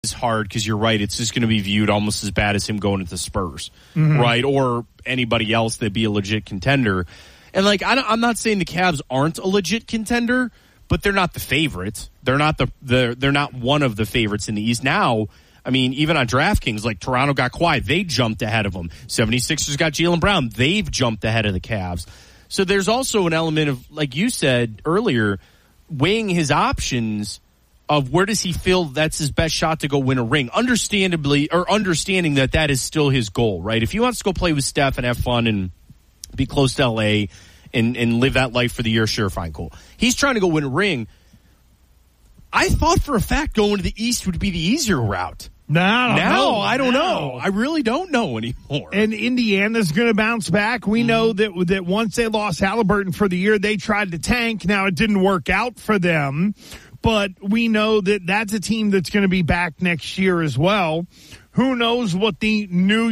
is hard because you're right. It's just going to be viewed almost as bad as him going into the Spurs, right? Or anybody else that'd be a legit contender. And like, I'm not saying the Cavs aren't a legit contender, but they're not the favorites. They're not they're not one of the favorites in the East. Now, I mean, even on DraftKings, like Toronto got Kawhi, they jumped ahead of them. 76ers got Jaylen Brown, they've jumped ahead of the Cavs. So there's also an element of, like you said earlier, weighing his options of where does he feel that's his best shot to go win a ring. Understanding that is still his goal, right? If he wants to go play with Steph and have fun and be close to LA and live that life for the year, sure, fine, cool. He's trying to go win a ring. I thought for a fact going to the East would be the easier route. I don't know. I really don't know anymore. And Indiana's going to bounce back. We know that once they lost Halliburton for the year, they tried to tank. Now it didn't work out for them, but we know that that's a team that's going to be back next year as well. Who knows what the new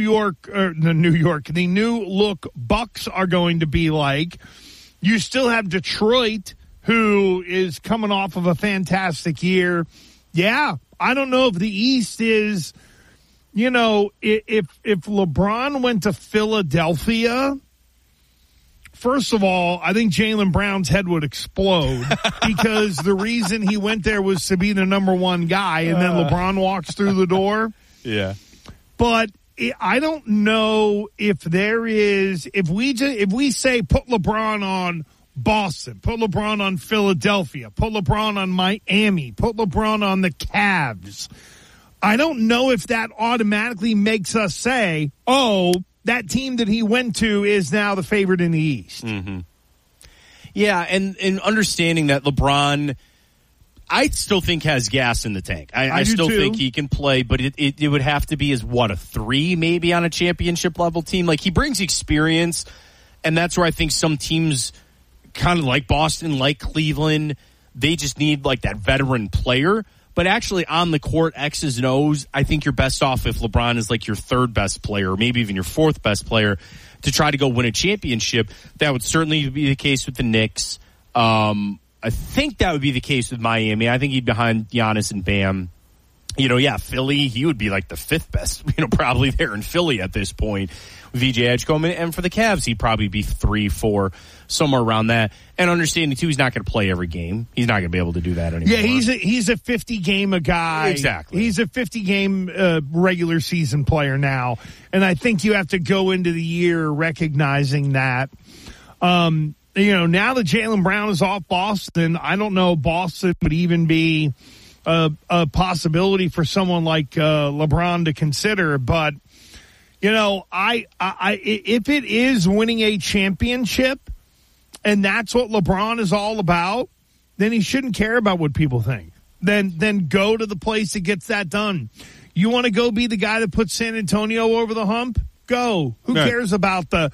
look Bucks are going to be like. You still have Detroit, who is coming off of a fantastic year. Yeah, I don't know if the East is, if LeBron went to Philadelphia, first of all, I think Jaylen Brown's head would explode because the reason he went there was to be the number one guy, and then LeBron walks through the door. Yeah. But I don't know if there is, if we say put LeBron on Boston, put LeBron on Philadelphia, put LeBron on Miami, put LeBron on the Cavs, I don't know if that automatically makes us say, oh, that team that he went to is now the favorite in the East. Mm-hmm. Yeah, and understanding that LeBron, I still think has gas in the tank. I still think he can play, but it would have to be as a 3 maybe on a championship level team. Like, he brings experience, and that's where I think some teams, kind of like Boston, like Cleveland, they just need like that veteran player. But actually on the court, X's and O's, I think you're best off if LeBron is like your third best player, or maybe even your fourth best player to try to go win a championship. That would certainly be the case with the Knicks. I think that would be the case with Miami. I think he'd be behind Giannis and Bam. Philly, he would be like the fifth best, probably there in Philly at this point with VJ Edgecombe. And for the Cavs, he'd probably be 3, 4, somewhere around that. And understanding, too, he's not going to play every game. He's not going to be able to do that anymore. Yeah, he's a 50-game a guy. Exactly. He's a 50-game regular season player now. And I think you have to go into the year recognizing that. Now that Jaylen Brown is off Boston, I don't know if Boston would even be a possibility for someone like LeBron to consider. But, if it is winning a championship and that's what LeBron is all about, then he shouldn't care about what people think. Then go to the place that gets that done. You want to go be the guy that puts San Antonio over the hump? Go. Who cares about the,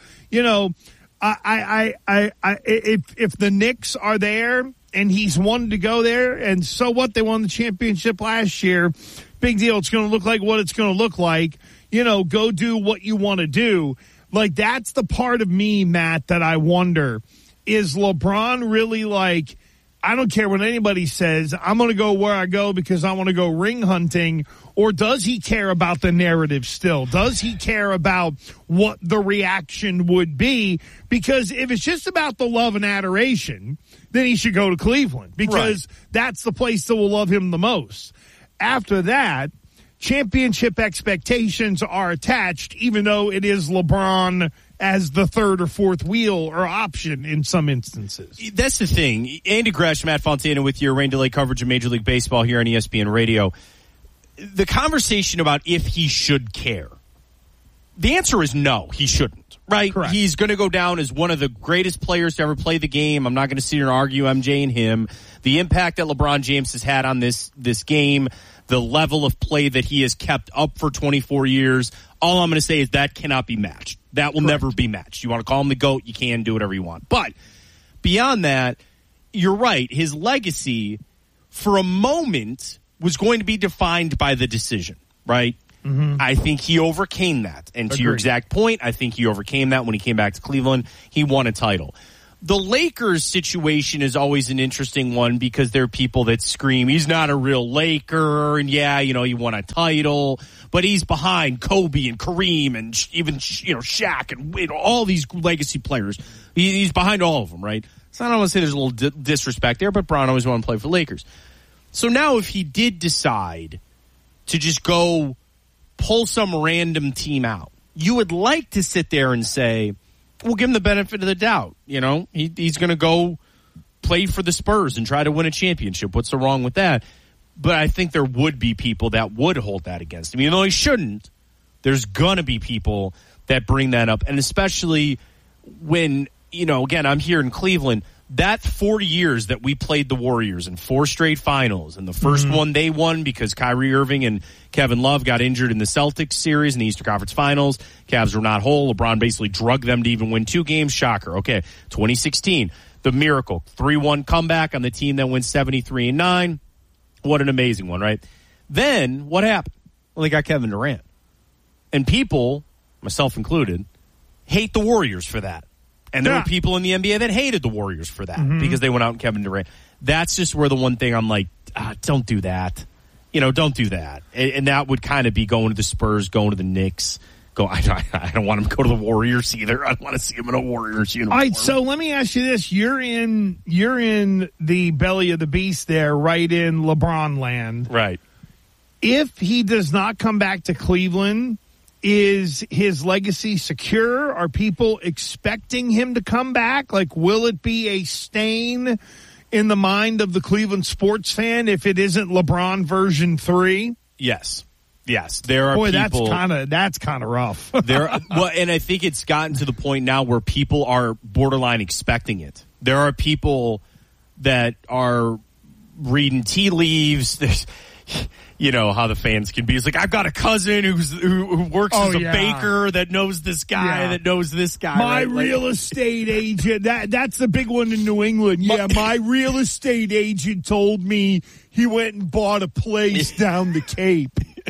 if the Knicks are there and he's wanted to go there, and so what? They won the championship last year. Big deal. It's going to look like what it's going to look like. Go do what you want to do. Like, that's the part of me, Matt, that I wonder. Is LeBron really like, I don't care what anybody says, I'm going to go where I go because I want to go ring hunting? Or does he care about the narrative still? Does he care about what the reaction would be? Because if it's just about the love and adoration, then he should go to Cleveland because that's the place that will love him the most. After that, championship expectations are attached, even though it is LeBron as the third or fourth wheel or option in some instances. That's the thing. Andy Gresh, Matt Fontana with your rain delay coverage of Major League Baseball here on ESPN Radio. The conversation about if he should care, the answer is no, he shouldn't, right? Correct. He's going to go down as one of the greatest players to ever play the game. I'm not going to sit here and argue MJ and him. The impact that LeBron James has had on this game, the level of play that he has kept up for 24 years, all I'm going to say is that cannot be matched. That will never be matched. You want to call him the GOAT, you can do whatever you want. But beyond that, you're right. His legacy, for a moment, was going to be defined by the decision, right? Mm-hmm. I think he overcame that. And to your exact point, I think he overcame that when he came back to Cleveland. He won a title. The Lakers situation is always an interesting one because there are people that scream, he's not a real Laker, and he won a title, but he's behind Kobe and Kareem and even, Shaq and all these legacy players. He's behind all of them, right? So I don't want to say there's a little disrespect there, but Bron always wanted to play for the Lakers. So now if he did decide to just go pull some random team out, you would like to sit there and say, we'll give him the benefit of the doubt. He's going to go play for the Spurs and try to win a championship. What's so wrong with that? But I think there would be people that would hold that against him. Even though he shouldn't, there's going to be people that bring that up. And especially when, again, I'm here in Cleveland. That 4 years that we played the Warriors in 4 straight finals, and the first one they won because Kyrie Irving and Kevin Love got injured in the Celtics series in the Eastern Conference Finals. Cavs were not whole. LeBron basically drugged them to even win 2 games. Shocker. Okay, 2016, the miracle. 3-1 comeback on the team that went 73-9. What an amazing one, right? Then, what happened? Well, they got Kevin Durant. And people, myself included, hate the Warriors for that. And there were people in the NBA that hated the Warriors for that because they went out and Kevin Durant. That's just where the one thing I'm like, don't do that. Don't do that. And that would kind of be going to the Spurs, going to the Knicks. I don't want him to go to the Warriors either. I want to see him in a Warriors uniform. All right, so let me ask you this. You're in the belly of the beast there, right in LeBron land. Right. If he does not come back to Cleveland, is his legacy secure? Are people expecting him to come back? Like, will it be a stain in the mind of the Cleveland sports fan if it isn't LeBron version 3? Yes. There are people. That's kind of rough. And I think it's gotten to the point now where people are borderline expecting it. There are people that are reading tea leaves. There's, how the fans can be. It's like, I've got a cousin who works as a baker that knows this guy that knows this guy. My real estate agent. That's the big one in New England. Yeah, my real estate agent told me he went and bought a place down the Cape.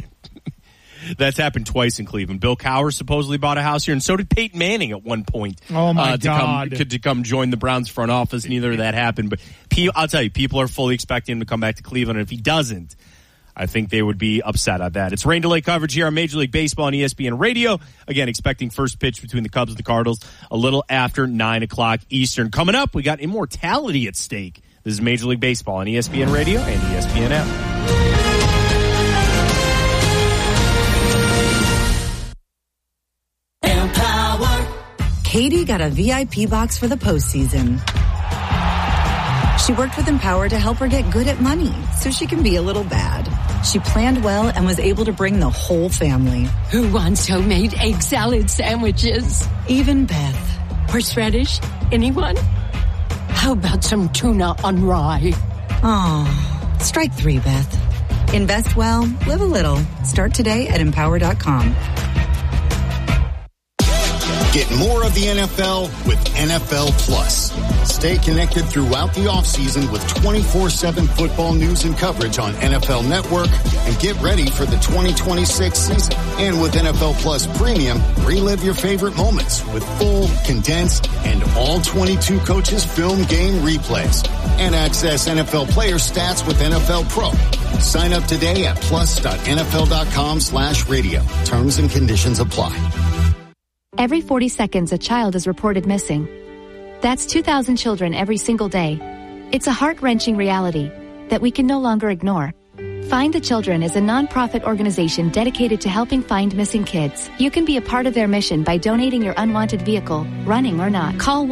That's happened twice in Cleveland. Bill Cowher supposedly bought a house here, and so did Peyton Manning at one point. Oh, my God. To come join the Browns front office. Neither of that happened. But I'll tell you, people are fully expecting him to come back to Cleveland, and if he doesn't, I think they would be upset at that. It's rain delay coverage here on Major League Baseball on ESPN Radio. Again, expecting first pitch between the Cubs and the Cardinals a little after 9 o'clock Eastern. Coming up, we got immortality at stake. This is Major League Baseball on ESPN Radio and ESPN app. Katie got a VIP box for the postseason. She worked with Empower to help her get good at money so she can be a little bad. She planned well and was able to bring the whole family. Who wants homemade egg salad sandwiches? Even Beth. Horseradish? Anyone? How about some tuna on rye? Oh, strike 3, Beth. Invest well, live a little. Start today at Empower.com. Get more of the NFL with NFL Plus. Stay connected throughout the offseason with 24/7 football news and coverage on NFL Network and get ready for the 2026 season. And with NFL Plus Premium, relive your favorite moments with full, condensed, and all 22 coaches film game replays. And access NFL player stats with NFL Pro. Sign up today at plus.nfl.com/radio. Terms and conditions apply. Every 40 seconds, a child is reported missing. That's 2,000 children every single day. It's a heart-wrenching reality that we can no longer ignore. Find the Children is a non-profit organization dedicated to helping find missing kids. You can be a part of their mission by donating your unwanted vehicle, running or not. Call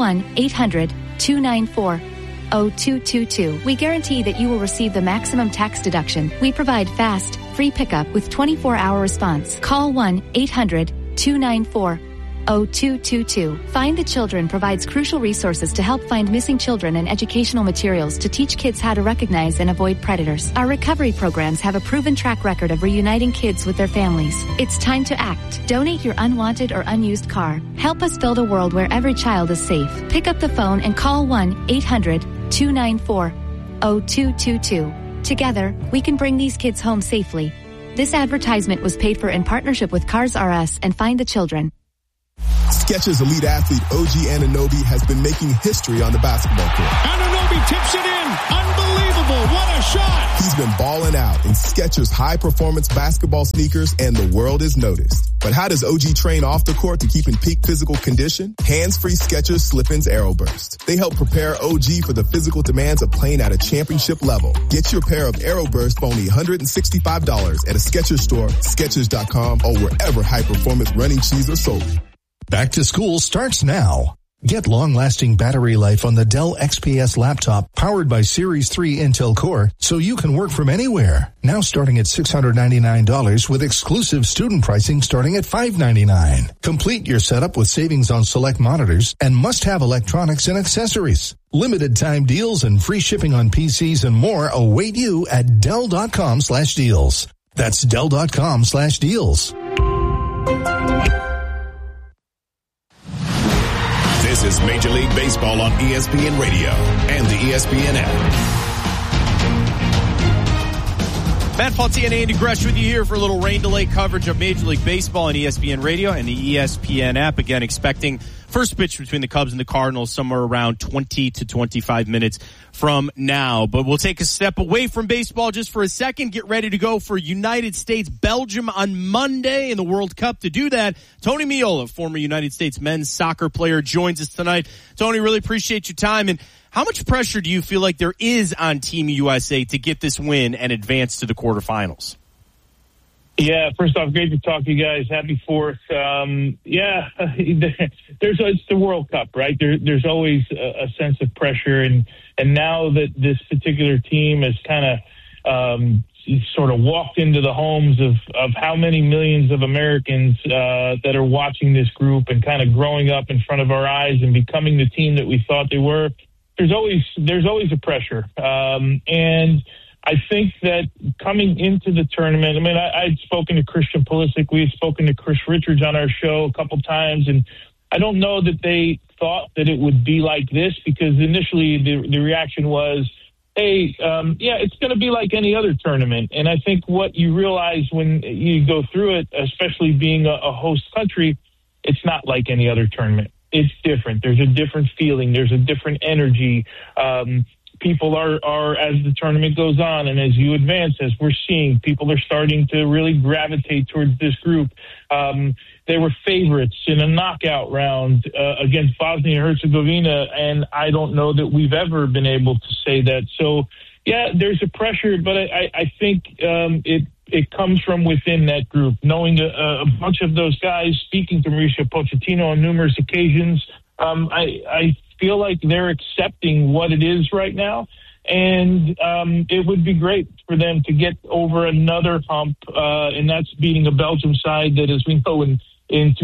1-800-294-0222. We guarantee that you will receive the maximum tax deduction. We provide fast, free pickup with 24-hour response. Call 1-800-294-0222. Find the Children provides crucial resources to help find missing children and educational materials to teach kids how to recognize and avoid predators. Our recovery programs have a proven track record of reuniting kids with their families. It's time to act. Donate your unwanted or unused car. Help us build a world where every child is safe. Pick up the phone and call 1-800-294-0222. Together, we can bring these kids home safely. This advertisement was paid for in partnership with Cars R Us and Find the Children. Skechers elite athlete OG Anunoby has been making history on the basketball court. Anunoby tips it in. Unbelievable. What a shot. He's been balling out in Skechers high-performance basketball sneakers, and the world has noticed. But how does OG train off the court to keep in peak physical condition? Hands-free Skechers Slip-ins AeroBurst. They help prepare OG for the physical demands of playing at a championship level. Get your pair of AeroBurst for only $165 at a Skechers store, Skechers.com, or wherever high-performance running shoes are sold. Back to school starts now. Get long-lasting battery life on the Dell XPS laptop powered by Series 3 Intel Core so you can work from anywhere. Now starting at $699 with exclusive student pricing starting at $599. Complete your setup with savings on select monitors and must-have electronics and accessories. Limited time deals and free shipping on PCs and more await you at Dell.com/deals. That's Dell.com/deals. This is Major League Baseball on ESPN Radio and the ESPN app. Matt Paulty and Andy Gresh with you here for a little rain delay coverage of Major League Baseball on ESPN Radio and the ESPN app. Again, expecting first pitch between the Cubs and the Cardinals somewhere around 20 to 25 minutes from now. But we'll take a step away from baseball just for a second. Get ready to go for United States-Belgium on Monday in the World Cup. To do that, Tony Meola, former United States men's soccer player, joins us tonight. Tony, really appreciate your time. And how much pressure do you feel like there is on Team USA to get this win and advance to the quarterfinals? Yeah, first off, great to talk to you guys. Happy 4th. It's the World Cup, right? There's always a sense of pressure, and now that this particular team has kind of sort of walked into the homes of how many millions of Americans that are watching this group and kind of growing up in front of our eyes and becoming the team that we thought they were, there's always a pressure, and I think that coming into the tournament, I mean, I'd spoken to Christian Pulisic. We had spoken to Chris Richards on our show a couple times, and I don't know that they thought that it would be like this, because initially the reaction was, hey, it's going to be like any other tournament. And I think what you realize when you go through it, especially being a host country, it's not like any other tournament. It's different. There's a different feeling. There's a different energy. People are, as the tournament goes on and as you advance, as we're seeing, people are starting to really gravitate towards this group. They were favorites in a knockout round against Bosnia and Herzegovina, and I don't know that we've ever been able to say that. So, yeah, there's a pressure, but I think it comes from within that group. Knowing a bunch of those guys, speaking to Mauricio Pochettino on numerous occasions, I feel like they're accepting what it is right now, and it would be great for them to get over another hump, and that's beating a Belgium side that, as we know, in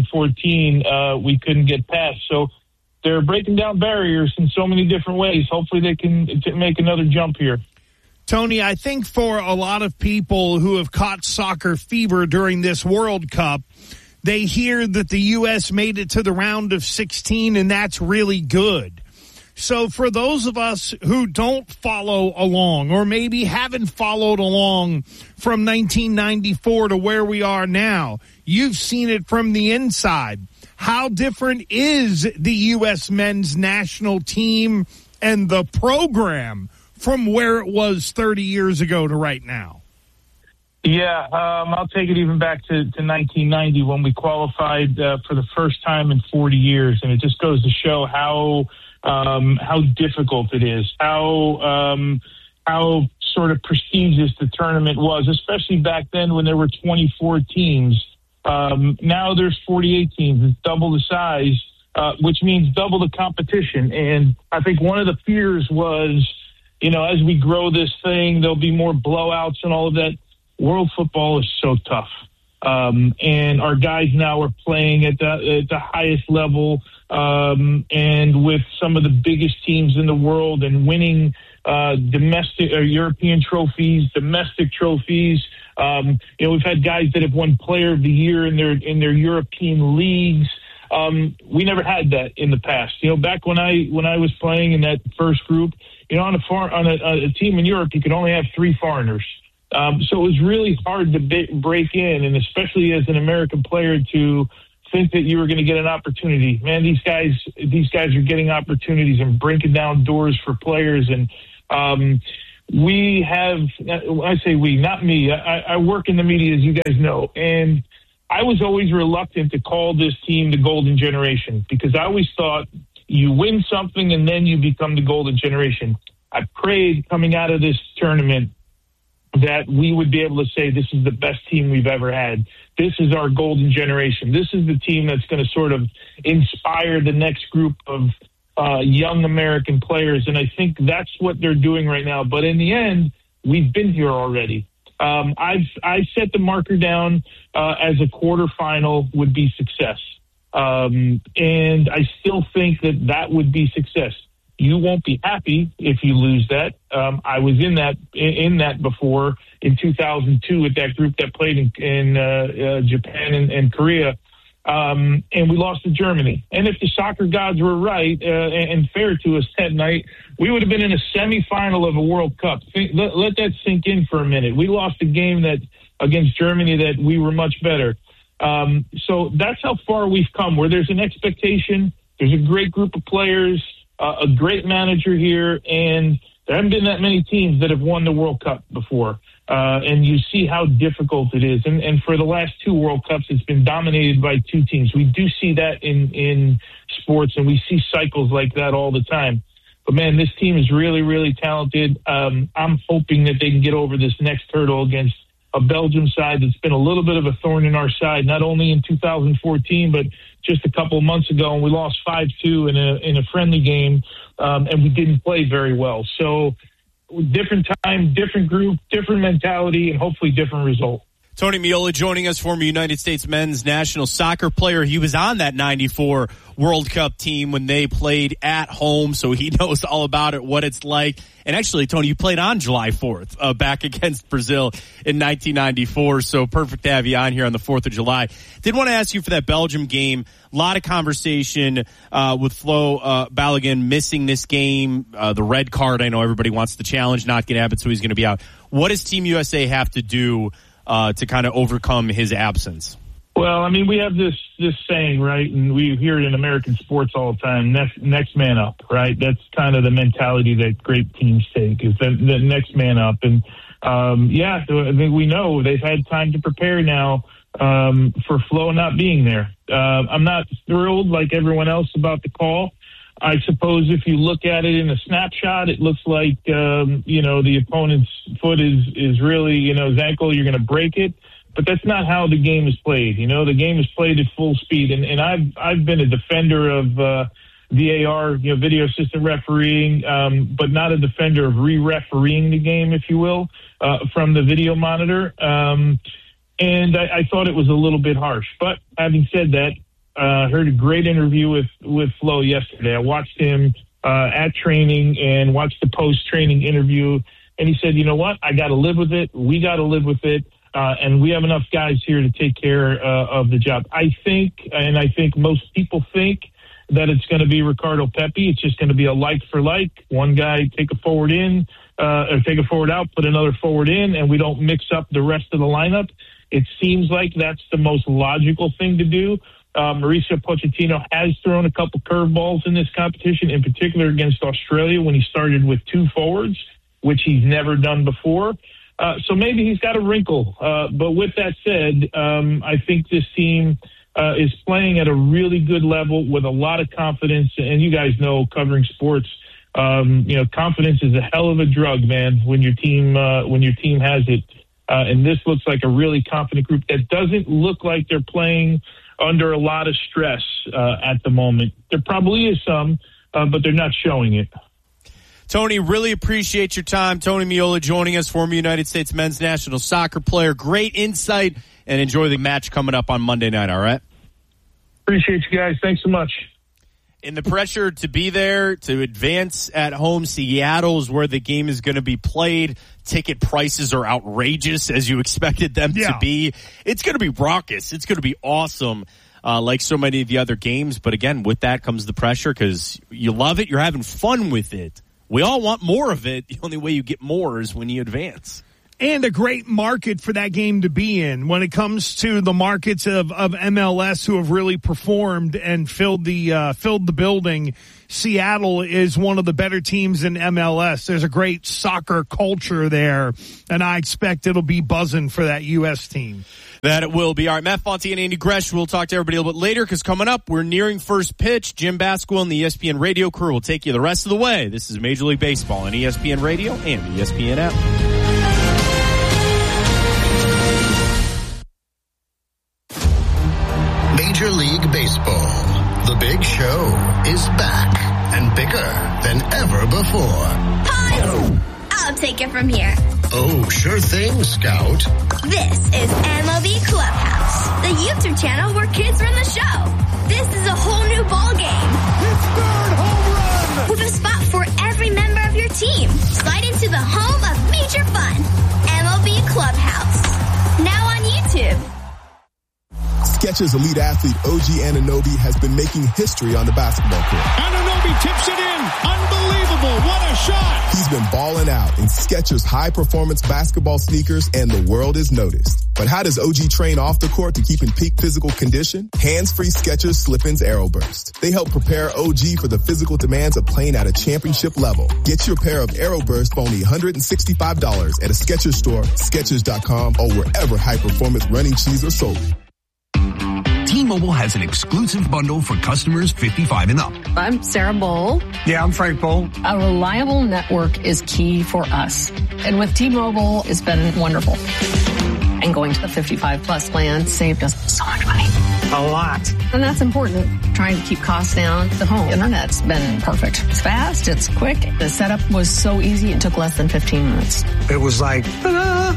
2014 we couldn't get past. So they're breaking down barriers in so many different ways. Hopefully they can make another jump here. Tony, I think for a lot of people who have caught soccer fever during this World Cup, they hear that the U.S. made it to the round of 16, and that's really good. So for those of us who don't follow along, or maybe haven't followed along from 1994 to where we are now, you've seen it from the inside. How different is the U.S. men's national team and the program from where it was 30 years ago to right now? Yeah, I'll take it even back to 1990 when we qualified for the first time in 40 years, and it just goes to show how difficult it is, how sort of prestigious the tournament was, especially back then when there were 24 teams. Now there's 48 teams. It's double the size, which means double the competition. And I think one of the fears was, as we grow this thing, there'll be more blowouts and all of that. World football is so tough. And our guys now are playing at the highest level, and with some of the biggest teams in the world, and winning domestic or European trophies, domestic trophies. We've had guys that have won Player of the Year in their European leagues. We never had that in the past. Back when I was playing in that first group, on a team in Europe, you could only have 3 foreigners. So it was really hard to break in, and especially as an American player to think that you were going to get an opportunity. Man, these guys are getting opportunities and breaking down doors for players. And we have, I say we, not me. I work in the media, as you guys know, and I was always reluctant to call this team the golden generation because I always thought you win something and then you become the golden generation. I prayed coming out of this tournament that we would be able to say this is the best team we've ever had. This is our golden generation. This is the team that's going to sort of inspire the next group of young American players. And I think that's what they're doing right now. But in the end, we've been here already. I set the marker down as a quarterfinal would be success. And I still think that would be success. You won't be happy if you lose that. I was in that before in 2002 with that group that played in Japan and Korea. And we lost to Germany. And if the soccer gods were right and fair to us that night, we would have been in a semifinal of a World Cup. Let that sink in for a minute. We lost a game against Germany that we were much better. So that's how far we've come, where there's an expectation. There's a great group of players, a great manager here, and there haven't been that many teams that have won the World Cup before. And you see how difficult it is. And for the last two World Cups, it's been dominated by two teams. We do see that in sports, and we see cycles like that all the time. But, man, this team is really, really talented. I'm hoping that they can get over this next hurdle against a Belgium side that's been a little bit of a thorn in our side, not only in 2014, but just a couple of months ago, and we lost 5-2 in a friendly game, and we didn't play very well. So different time, different group, different mentality, and hopefully different result. Tony Meola joining us, former United States men's national soccer player. He was on that 94 World Cup team when they played at home, so he knows all about it, what it's like. And actually, Tony, you played on July 4th back against Brazil in 1994, so perfect to have you on here on the 4th of July. Did want to ask you for that Belgium game. A lot of conversation with Flo Balogun missing this game, the red card. I know everybody wants the challenge, not going to happen, so he's going to be out. What does Team USA have to do to kind of overcome his absence? Well, I mean, we have this saying, right, and we hear it in American sports all the time, next man up, right? That's kind of the mentality that great teams take, is the next man up. And, I think we know they've had time to prepare now for Flo not being there. I'm not thrilled like everyone else about the call. I suppose if you look at it in a snapshot, it looks like, the opponent's foot is really, his ankle, you're going to break it. But that's not how the game is played. The game is played at full speed. And I've been a defender of VAR, video assistant refereeing, but not a defender of re-refereeing the game, if you will, from the video monitor. And I thought it was a little bit harsh. But having said that, heard a great interview with Flo yesterday. I watched him at training and watched the post-training interview. And he said, you know what? I got to live with it. We got to live with it. And we have enough guys here to take care of the job. I think most people think that it's going to be Ricardo Pepi. It's just going to be a like for like. One guy take a forward in, or take a forward out, put another forward in, and we don't mix up the rest of the lineup. It seems like that's the most logical thing to do. Mauricio Pochettino has thrown a couple curveballs in this competition, in particular against Australia when he started with two forwards, which he's never done before. So maybe he's got a wrinkle. But with that said, I think this team is playing at a really good level with a lot of confidence. And you guys know, covering sports, confidence is a hell of a drug, man, when your team has it. And this looks like a really confident group that doesn't look like they're playing under a lot of stress at the moment. There probably is some, but they're not showing it. Tony, really appreciate your time. Tony Meola joining us, former United States men's national soccer player. Great insight, and enjoy the match coming up on Monday night, all right? Appreciate you guys. Thanks so much. In the pressure to be there, to advance at home, Seattle is where the game is going to be played. Ticket prices are outrageous, as you expected them to be. It's going to be raucous. It's going to be awesome, like so many of the other games. But again, with that comes the pressure because you love it. You're having fun with it. We all want more of it. The only way you get more is when you advance. And a great market for that game to be in. When it comes to the markets of MLS who have really performed and filled the building, Seattle is one of the better teams in MLS. There's a great soccer culture there, and I expect it'll be buzzing for that U.S. team. That it will be. All right, Matt Fonti and Andy Gresh. We'll talk to everybody a little bit later because coming up, we're nearing first pitch. Jim Basquill and the ESPN radio crew will take you the rest of the way. This is Major League Baseball on ESPN Radio and the ESPN app. Major League Baseball. The Big Show is back and bigger than ever before. Hi! I'll take it from here. Oh, sure thing, Scout. This is MLB Clubhouse, the YouTube channel where kids run the show. This is a whole new ball game. His third home run! With a spot for every member of your team. Slide into the home of major fun. MLB Clubhouse. Now on YouTube. Skechers elite athlete OG Anunoby has been making history on the basketball court. Anunoby tips it in. Unbelievable. What a shot. He's been balling out in Skechers high-performance basketball sneakers, and the world is noticed. But how does OG train off the court to keep in peak physical condition? Hands-free Skechers Slip-ins Aeroburst. They help prepare OG for the physical demands of playing at a championship level. Get your pair of Aeroburst for only $165 at a Skechers store, Skechers.com, or wherever high-performance running shoes are sold. T-Mobile has an exclusive bundle for customers 55 and up. I'm Sarah Bowl. Yeah, I'm Frank Bowl. A reliable network is key for us. And with T-Mobile, it's been wonderful. And going to the 55 plus plan saved us so much money. A lot. And that's important. Trying to keep costs down. The home internet's been perfect. It's fast. It's quick. The setup was so easy. It took less than 15 minutes. It was like, ta-da!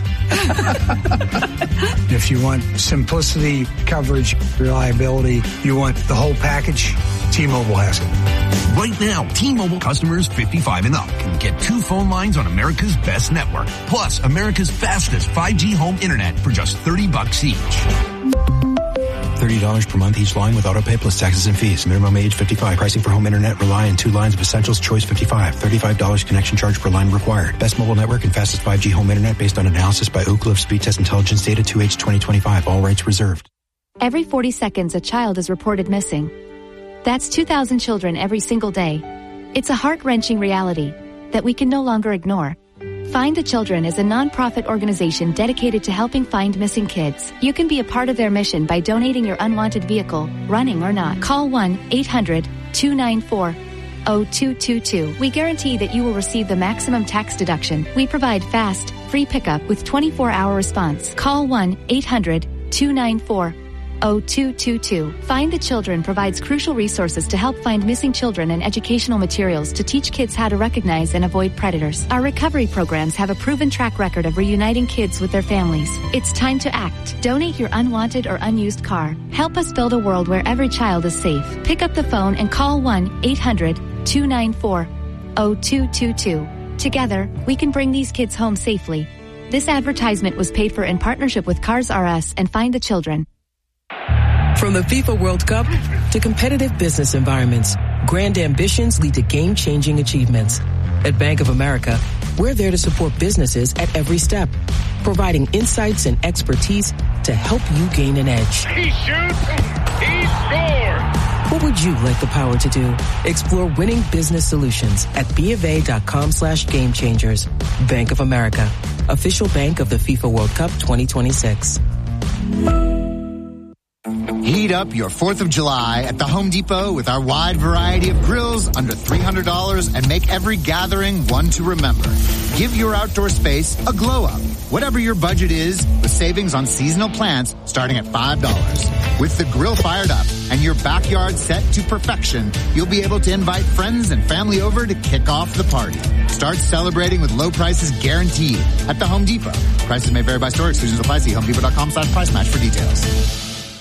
If you want simplicity, coverage, reliability, you want the whole package, T-Mobile has it. Right now, T-Mobile customers 55 and up can get 2 phone lines on America's best network, plus America's fastest 5G home internet for just $30 each. $30 per month each line with autopay plus taxes and fees. Minimum age 55. Pricing for home internet rely on 2 lines of Essentials Choice 55. $35 connection charge per line required. Best mobile network and fastest 5G home internet based on analysis by Oak Cliff Speed Test Intelligence data 2H 2025. All rights reserved. Every 40 seconds, a child is reported missing. That's 2,000 children every single day. It's a heart-wrenching reality that we can no longer ignore. Find the Children is a non-profit organization dedicated to helping find missing kids. You can be a part of their mission by donating your unwanted vehicle, running or not. Call 1-800-294-0222. We guarantee that you will receive the maximum tax deduction. We provide fast, free pickup with 24-hour response. Call 1-800-294-0222. Find the Children provides crucial resources to help find missing children and educational materials to teach kids how to recognize and avoid predators. Our recovery programs have a proven track record of reuniting kids with their families. It's time to act. Donate your unwanted or unused car. Help us build a world where every child is safe. Pick up the phone and call 1-800-294-0222. Together, we can bring these kids home safely. This advertisement was paid for in partnership with Cars R Us and Find the Children. From the FIFA World Cup to competitive business environments, grand ambitions lead to game-changing achievements. At Bank of America, we're there to support businesses at every step, providing insights and expertise to help you gain an edge. He shoots, he scores! What would you like the power to do? Explore winning business solutions at BofA.com/gamechangers. Bank of America, official bank of the FIFA World Cup 2026. Heat up your 4th of July at the Home Depot with our wide variety of grills under $300 and make every gathering one to remember. Give your outdoor space a glow up. Whatever your budget is, with savings on seasonal plants starting at $5. With the grill fired up and your backyard set to perfection, you'll be able to invite friends and family over to kick off the party. Start celebrating with low prices guaranteed at the Home Depot. Prices may vary by store. Exclusions apply. See HomeDepot.com/price match for details.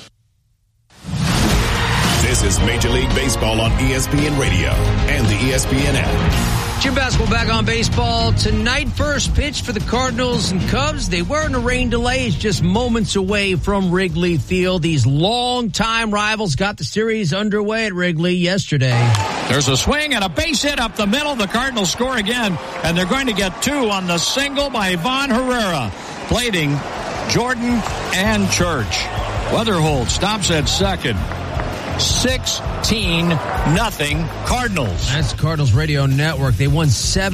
This is Major League Baseball on ESPN Radio and the ESPN app. Jim Basquill back on baseball tonight. First pitch for the Cardinals and Cubs. They were in a rain delay. It's just moments away from Wrigley Field. These longtime rivals got the series underway at Wrigley yesterday. There's a swing and a base hit up the middle. The Cardinals score again, and they're going to get 2 on the single by Ivan Herrera, plating Jordan and Church. Weatherholt stops at second. 16-0 Cardinals. That's Cardinals Radio Network. They won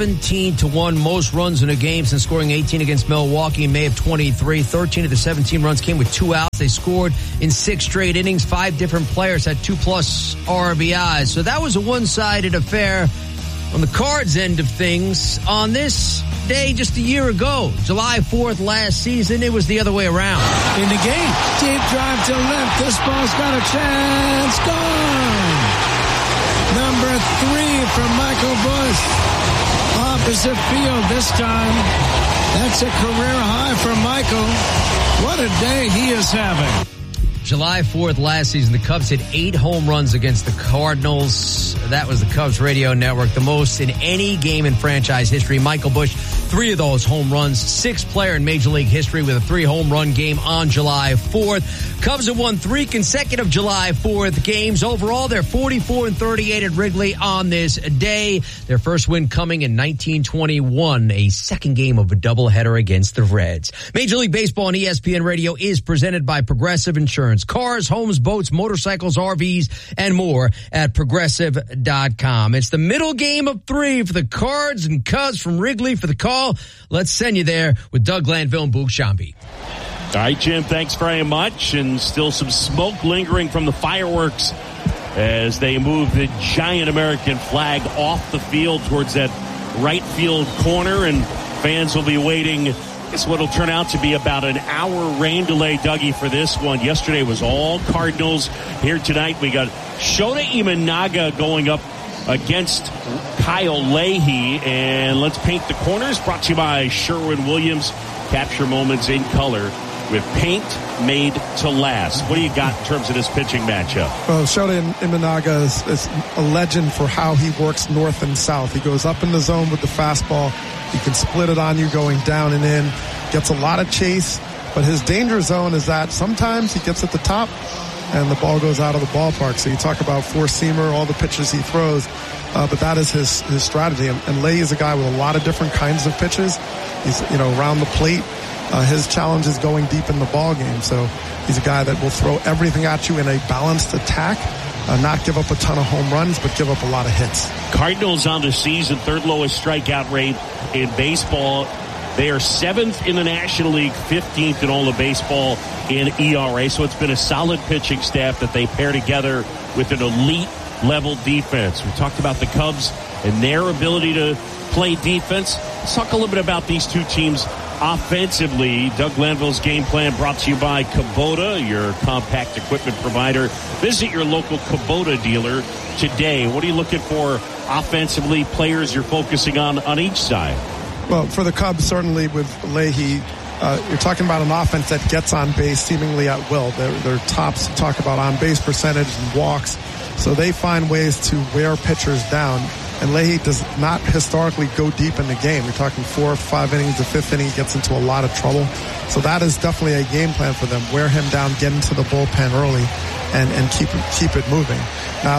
17-1, most runs in a game since scoring 18 against Milwaukee in May of 23. 13 of the 17 runs came with 2 outs. They scored in 6 straight innings. 5 different players had 2+ RBIs. So that was a one-sided affair on the Cards end of things. On this day just a year ago, July 4th last season, it was the other way around. In the game, deep drive to left. This ball's got a chance. Gone. Number 3 from Michael Busch. Opposite field this time. That's a career high for Michael. What a day he is having. July 4th last season, the Cubs hit 8 home runs against the Cardinals. That was the Cubs Radio Network, the most in any game in franchise history. Michael Busch, 3 of those home runs, 6th player in Major League history with a 3-home run game on July 4th. Cubs have won 3 consecutive July 4th games. Overall, they're 44-38 at Wrigley on this day. Their first win coming in 1921, a second game of a doubleheader against the Reds. Major League Baseball on ESPN Radio is presented by Progressive Insurance. Cars, homes, boats, motorcycles, RVs, and more at Progressive.com. It's the middle game of 3 for the Cards and Cubs from Wrigley. For the call, let's send you there with Doug Glanville and Boog Shambi. All right, Jim, thanks very much. And still some smoke lingering from the fireworks as they move the giant American flag off the field towards that right field corner. And fans will be waiting. It's what will turn out to be about an hour rain delay, Dougie, for this one. Yesterday was all Cardinals. Here tonight we got Shota Imanaga going up against Kyle Leahy. And let's paint the corners. Brought to you by Sherwin-Williams. Capture moments in color with paint made to last. What do you got in terms of this pitching matchup? Well, Shota Imanaga is a legend for how he works north and south. He goes up in the zone with the fastball. He can split it on you going down and in. Gets a lot of chase, but his danger zone is that sometimes he gets at the top and the ball goes out of the ballpark. So you talk about four-seamer, all the pitches he throws, but that is his strategy. And Leahy is a guy with a lot of different kinds of pitches. He's, around the plate. His challenge is going deep in the ball game. So he's a guy that will throw everything at you in a balanced attack. Not give up a ton of home runs, but give up a lot of hits. Cardinals on the season, 3rd lowest strikeout rate in baseball. They are 7th in the National League, 15th in all of baseball in ERA. So it's been a solid pitching staff that they pair together with an elite level defense. We talked about the Cubs and their ability to play defense. Let's talk a little bit about these two teams offensively. Doug Glanville's game plan brought to you by Kubota, your compact equipment provider. Visit your local Kubota dealer today. What are you looking for offensively, players you're focusing on each side? Well, for the Cubs, certainly with Leahy, you're talking about an offense that gets on base seemingly at will. Their tops talk about on-base percentage and walks, so they find ways to wear pitchers down. And Leahy does not historically go deep in the game. You're talking 4 or 5 innings. The 5th inning gets into a lot of trouble. So that is definitely a game plan for them. Wear him down, get into the bullpen early, and keep it moving. Now,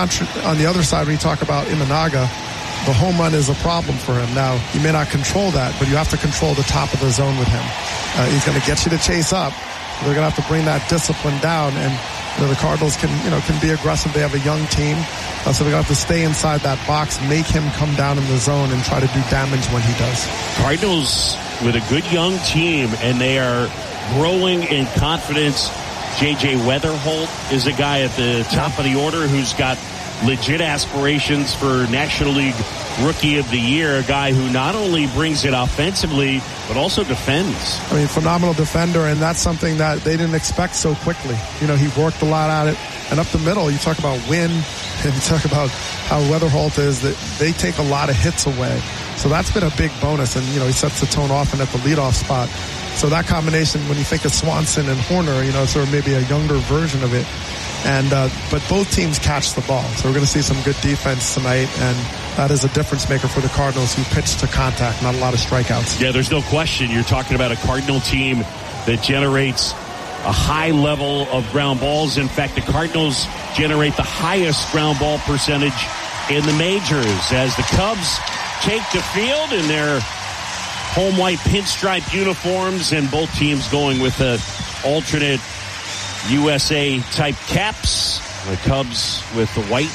on the other side, when you talk about Imanaga, the home run is a problem for him. Now, you may not control that, but you have to control the top of the zone with him. He's going to get you to chase up. They're going to have to bring that discipline down, and the Cardinals can be aggressive. They have a young team, so they're going to have to stay inside that box, make him come down in the zone, and try to do damage when he does. Cardinals with a good young team, and they are growing in confidence. J.J. Weatherholt is a guy at the top of the order who's got legit aspirations for National League Rookie of the Year, a guy who not only brings it offensively, but also defends. I mean, phenomenal defender, and that's something that they didn't expect so quickly. He worked a lot at it. And up the middle, you talk about win, and you talk about how Weatherholt is, that they take a lot of hits away. So that's been a big bonus, and, he sets the tone often at the leadoff spot. So that combination, when you think of Swanson and Horner, sort of maybe a younger version of it. And but both teams catch the ball. So we're going to see some good defense tonight, and that is a difference maker for the Cardinals, who pitch to contact, not a lot of strikeouts. Yeah, there's no question. You're talking about a Cardinal team that generates a high level of ground balls. In fact, the Cardinals generate the highest ground ball percentage in the majors as the Cubs take the field in their home white pinstripe uniforms, and both teams going with the alternate USA type caps. The Cubs with the white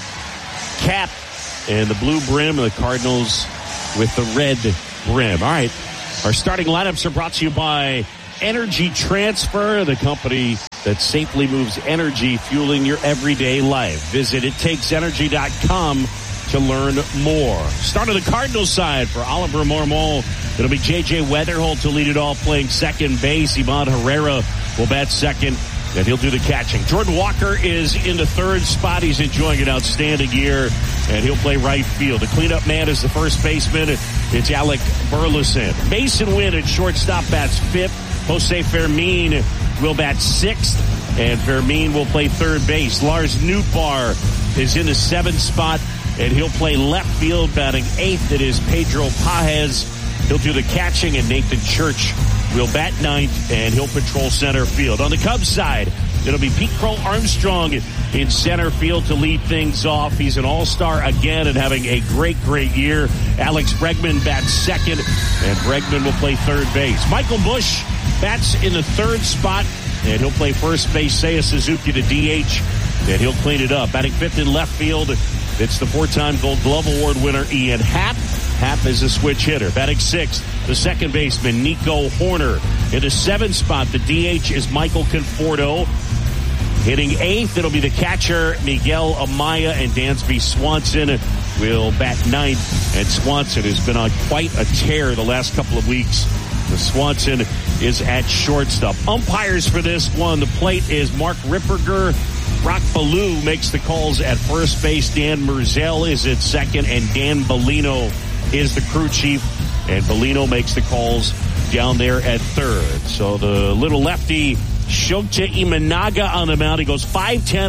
cap and the blue brim, and the Cardinals with the red brim. All right, our starting lineups are brought to you by Energy Transfer, the company that safely moves energy, fueling your everyday life. Visit ittakesenergy.com to learn more. Start on the Cardinals side for Oliver Marmol. It'll be J.J. Weatherholt to lead it all, playing second base. Ivan Herrera will bat second, and he'll do the catching. Jordan Walker is in the third spot. He's enjoying an outstanding year, and he'll play right field. The cleanup man is the first baseman. It's Alec Burleson. Mason Wynn at shortstop bats fifth. Jose Fermin will bat sixth, and Fermin will play third base. Lars Nootbaar is in the seventh spot, and he'll play left field. Batting eighth, it is Pedro Pajes. He'll do the catching, and Nathan Church will bat ninth, and he'll patrol center field. On the Cubs side, it'll be Pete Crow-Armstrong in center field to lead things off. He's an all-star again and having a great, great year. Alex Bregman bats second, and Bregman will play third base. Michael Busch bats in the third spot, and he'll play first base. Seiya Suzuki to DH, and he'll clean it up. Batting fifth in left field, it's the four-time Gold Glove Award winner Ian Happ. Happ is a switch hitter. Batting sixth, the second baseman Nico Horner. In the seventh spot, the DH is Michael Conforto. Hitting eighth, it'll be the catcher Miguel Amaya, and Dansby Swanson will bat ninth. And Swanson has been on quite a tear the last couple of weeks. The Swanson is at shortstop. Umpires for this one, the plate is Mark Ripperger. Brock Ballou makes the calls at first base. Dan Merzel is at second, and Dan Bellino is the crew chief. And Bellino makes the calls down there at third. So the little lefty Shota Imanaga on the mound. He goes 5'10",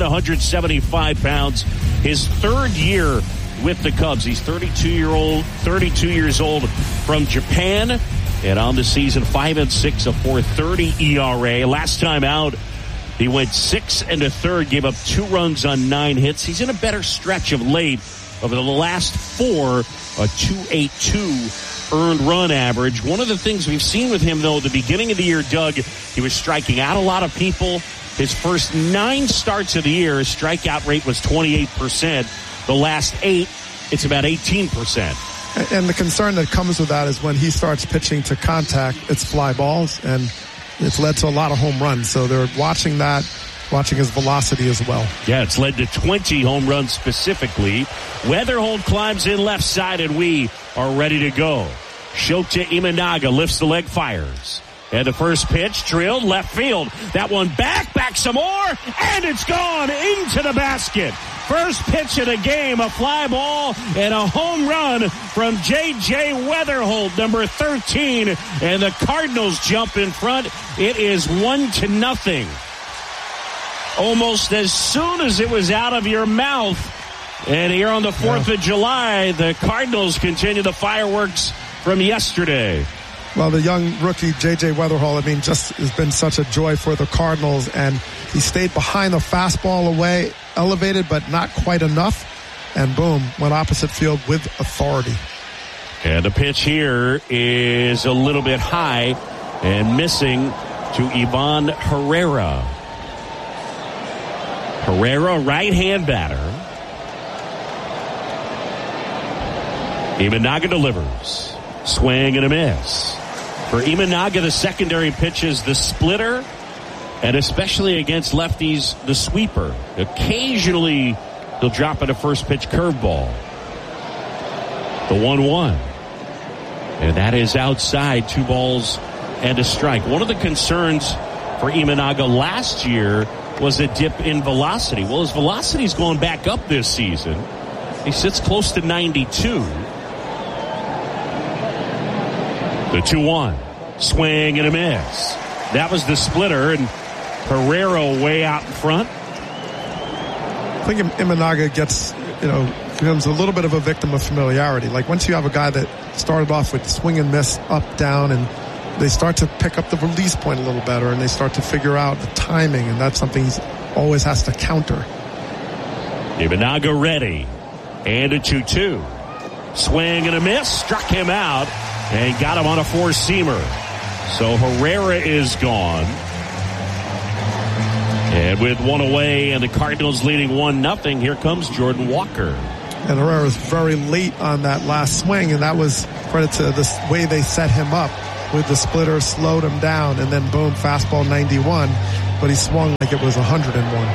175 pounds. His third year with the Cubs. He's 32 years old from Japan. And on the season, 5-6, a 4.30 ERA. Last time out, he went 6 1/3, gave up 2 runs on 9 hits. He's in a better stretch of late. Over the last 4, a 2.82 earned run average. One of the things we've seen with him, though, at the beginning of the year, Doug, he was striking out a lot of people. His first 9 starts of the year, his strikeout rate was 28%. The last 8, it's about 18%. And the concern that comes with that is when he starts pitching to contact, it's fly balls, and it's led to a lot of home runs. So they're watching that, watching his velocity as well. Yeah, it's led to 20 home runs specifically. Weatherholt climbs in left side, and we are ready to go. Shota Imanaga lifts the leg, fires. And the first pitch drilled left field. That one back some more, and it's gone into the basket. First pitch of the game, a fly ball and a home run from J.J. Weatherholt, number 13. And the Cardinals jump in front. It is 1-0. Almost as soon as it was out of your mouth. And here on the 4th of July, the Cardinals continue the fireworks from yesterday. Well, the young rookie, J.J. Weatherholt, just has been such a joy for the Cardinals, and he stayed behind the fastball away, elevated, but not quite enough, and boom, went opposite field with authority. And the pitch here is a little bit high and missing to Ivan Herrera. Herrera, right-hand batter. Imanaga delivers. Swing and a miss. For Imanaga, the secondary pitch is the splitter, and especially against lefties, the sweeper. Occasionally, he'll drop at a first pitch curveball. The 1-1. And that is outside, 2 balls and a strike. One of the concerns for Imanaga last year was a dip in velocity. Well, his velocity's going back up this season. He sits close to 92. The 2-1. Swing and a miss. That was the splitter, and Herrera way out in front. I think Imanaga becomes a little bit of a victim of familiarity. Like once you have a guy that started off with swing and miss, up, down, and they start to pick up the release point a little better, and they start to figure out the timing, and that's something he always has to counter. Imanaga ready. And a 2-2. Swing and a miss. Struck him out and got him on a four-seamer. So Herrera is gone. And with one away and the Cardinals leading 1-0, here comes Jordan Walker. And Herrera was very late on that last swing, and that was credit to the way they set him up with the splitter, slowed him down, and then boom, fastball 91. But he swung like it was 101.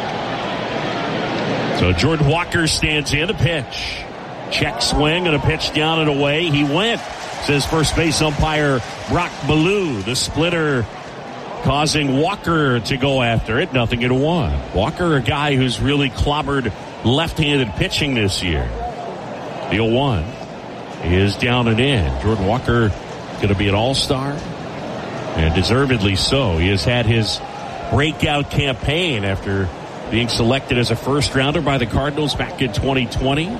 So Jordan Walker stands in. A pitch. Check swing and a pitch down and away. He went, says first base umpire Brock Ballou. The splitter causing Walker to go after it. 0-1. Walker, a guy who's really clobbered left-handed pitching this year. The 0-1 is down and in. Jordan Walker going to be an all-star, and deservedly so. He has had his breakout campaign after being selected as a first-rounder by the Cardinals back in 2020.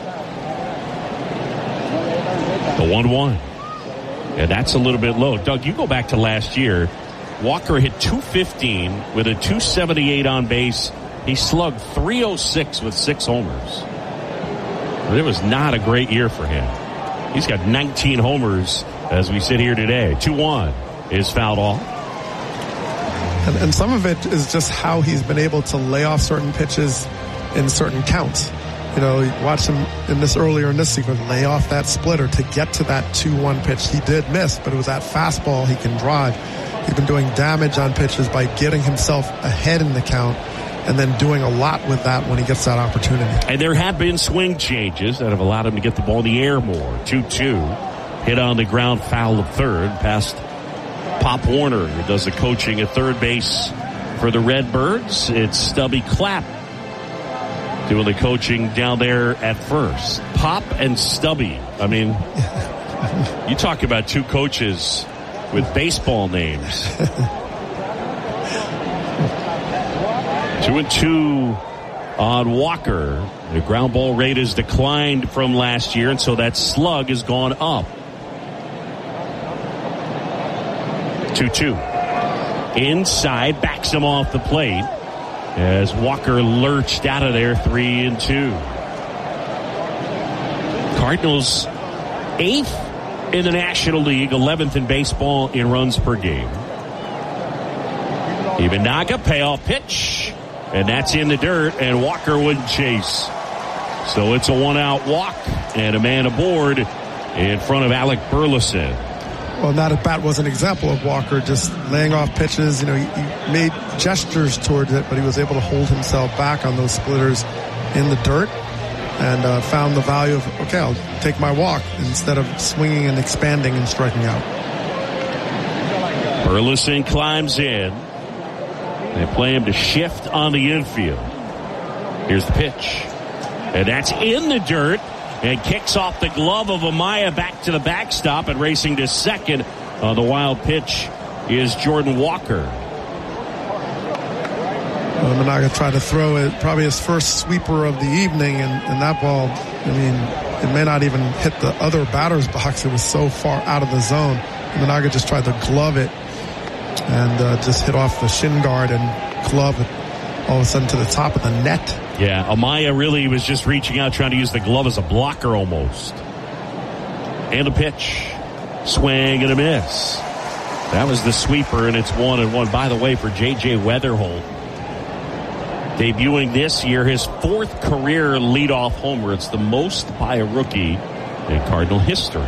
The 1-1. And that's a little bit low. Doug, you go back to last year. Walker hit .215 with a .278 on base. He slugged .306 with 6 homers. It was not a great year for him. He's got 19 homers as we sit here today. 2-1 is fouled off. And some of it is just how he's been able to lay off certain pitches in certain counts. You know, watch him in this earlier in this sequence, lay off that splitter to get to that 2-1 pitch. He did miss, but it was that fastball he can drive. He's been doing damage on pitches by getting himself ahead in the count and then doing a lot with that when he gets that opportunity. And there have been swing changes that have allowed him to get the ball in the air more. 2-2. Hit on the ground, foul of third, past Pop Warner, who does the coaching at third base for the Redbirds. It's Stubby Clapp doing the coaching down there at first. Pop and Stubby. I mean, you talk about two coaches with baseball names. 2-2 on Walker. The ground ball rate has declined from last year, and so that slug has gone up. 2-2. Inside, backs him off the plate as Walker lurched out of there. 3-2. Cardinals 8th in the National League, 11th in baseball in runs per game. Imanaga, payoff pitch, and that's in the dirt, and Walker wouldn't chase. So it's a one-out walk and a man aboard in front of Alec Burleson. Well, that at bat was an example of Walker just laying off pitches. You know, he made gestures towards it, but he was able to hold himself back on those splitters in the dirt and found the value of, okay, I'll take my walk instead of swinging and expanding and striking out. Burleson climbs in. They play him to shift on the infield. Here's the pitch. And that's in the dirt. And kicks off the glove of Amaya back to the backstop and racing to second on the wild pitch is Jordan Walker. Imanaga tried to throw it, probably his first sweeper of the evening, and that ball, I mean, it may not even hit the other batter's box. It was so far out of the zone. Imanaga just tried to glove it and just hit off the shin guard and glove it all of a sudden to the top of the net. Yeah, Amaya really was just reaching out, trying to use the glove as a blocker almost. And a pitch. Swing and a miss. That was the sweeper, and it's 1-1. By the way, for J.J. Weatherholt, debuting this year, his 4th career leadoff homer. It's the most by a rookie in Cardinal history.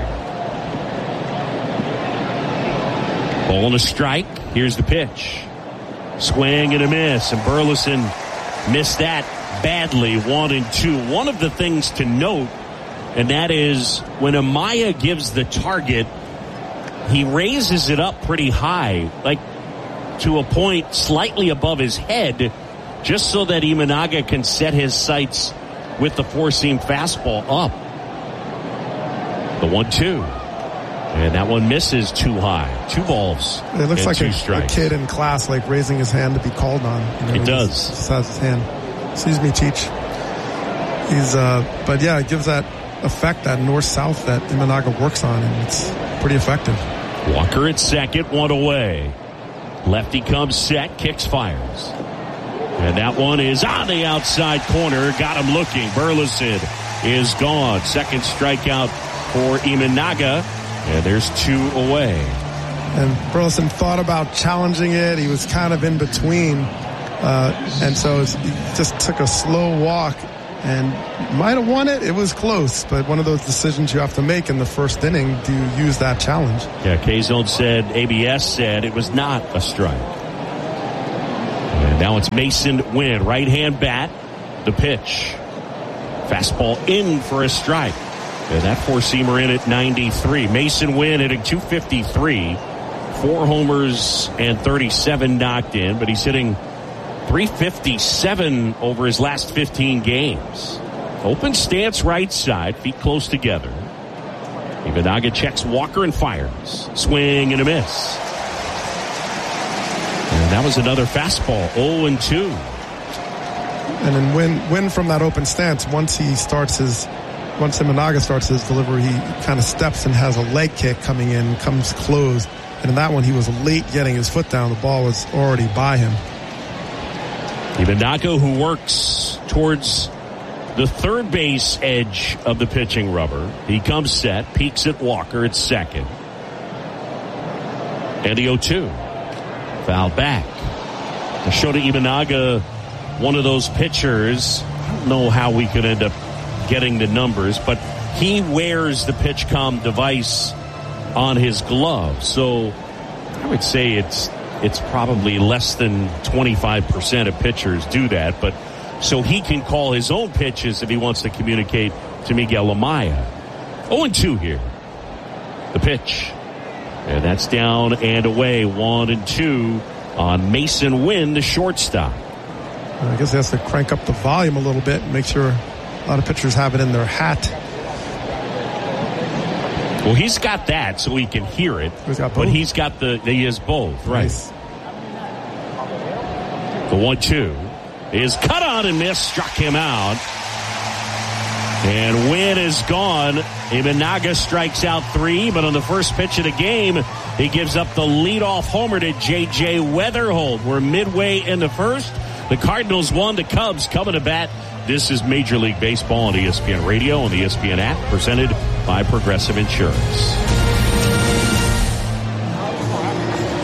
Ball and a strike. Here's the pitch. Swing and a miss, and Burleson missed that badly. 1-2. One of the things to note, and that is when Amaya gives the target, he raises it up pretty high, like to a point slightly above his head, just so that Imanaga can set his sights with the four-seam fastball up. The 1-2. And that one misses too high. 2 balls. It looks like a kid in class, like raising his hand to be called on. You know, it does. Just has his hand. Excuse me, Teach. He's, but yeah, it gives that effect, that north-south that Imanaga works on, and it's pretty effective. Walker at second, 1 away. Lefty comes set, kicks, fires. And that one is on the outside corner. Got him looking. Burleson is gone. Second strikeout for Imanaga, and there's 2 away. And Burleson thought about challenging it. He was kind of in between. And so he just took a slow walk and might have won it. It was close, but one of those decisions you have to make in the first inning. Do you use that challenge? Yeah, K-Zone said, ABS said it was not a strike. And now it's Mason Wynn, right-hand bat, the pitch. Fastball in for a strike. And that four-seamer in at 93. Mason Wynn hitting .253, 4 homers and 37 knocked in, but he's hitting .357 over his last 15 games. Open stance right side, feet close together. Imanaga checks Walker and fires. Swing and a miss. And that was another fastball, 0-2. And then Wynn from that open stance, once Imanaga starts his delivery, he kind of steps and has a leg kick coming in, comes closed. And in that one, he was late getting his foot down. The ball was already by him. Imanaga, who works towards the third base edge of the pitching rubber. He comes set, peeks at Walker at second. And the 0-2. Foul back. Shota Imanaga, one of those pitchers, I don't know how we could end up getting the numbers, but he wears the PitchCom device on his glove. So I would say it's probably less than 25% of pitchers do that, but so he can call his own pitches if he wants to communicate to Miguel Amaya. 0-2 here. The pitch. And that's down and away. 1-2 on Mason Wynn, the shortstop. I guess he has to crank up the volume a little bit and make sure a lot of pitchers have it in their hat. Well, he's got that so he can hear it. But he has both, right? Nice. The 1-2 is cut on and missed, struck him out. And Wynn is gone. Imanaga strikes out 3, but on the first pitch of the game, he gives up the leadoff homer to J.J. Weatherholt. We're midway in the first. The Cardinals won. The Cubs coming to bat. This is Major League Baseball on ESPN Radio and the ESPN app, presented by Progressive Insurance.